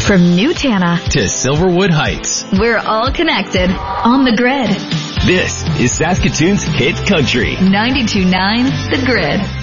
From New Tana to Silverwood Heights, we're all connected on the grid. This is Saskatoon's Hit Country. 92.9 The Grid.